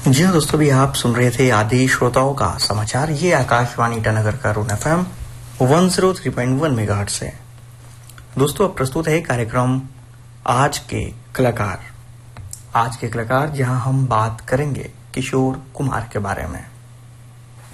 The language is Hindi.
जी हाँ दोस्तों, भी आप सुन रहे थे आदि श्रोताओं का समाचार। ये आकाशवाणी ईटानगर का रून FM 103.1 मेगाहर्ट्ज से। दोस्तों, अब प्रस्तुत है कार्यक्रम आज के कलाकार। आज के कलाकार जहां हम बात करेंगे किशोर कुमार के बारे में।